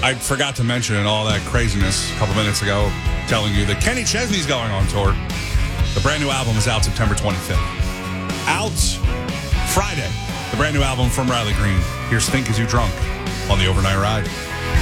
I forgot to mention in all that craziness a couple minutes ago, telling you that Kenny Chesney's going on tour. The brand new album is out September 25th. Out Friday. The brand new album from Riley Green. Here's Think As You Drunk on the Overnight Ride.